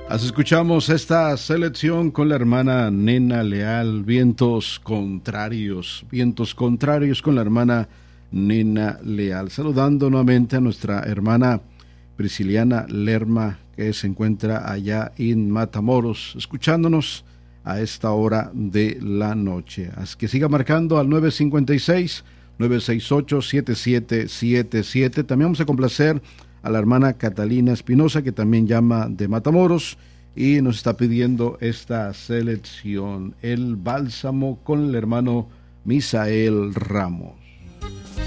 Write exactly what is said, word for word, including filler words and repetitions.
Así escuchamos esta selección con la hermana Nena Leal, vientos contrarios, vientos contrarios con la hermana Nena Leal. Saludando nuevamente a nuestra hermana Prisciliana Lerma, que se encuentra allá en Matamoros, escuchándonos a esta hora de la noche. Así que siga marcando al nueve cinco seis, nueve seis ocho, siete siete siete siete. También vamos a complacer a la hermana Catalina Espinosa, que también llama de Matamoros y nos está pidiendo esta selección, El Bálsamo, con el hermano Misael Ramos.